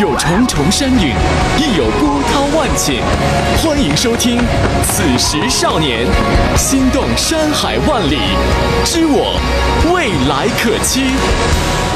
有重重山岭，亦有波涛万顷。欢迎收听《此时少年》，心动山海万里，知我未来可期。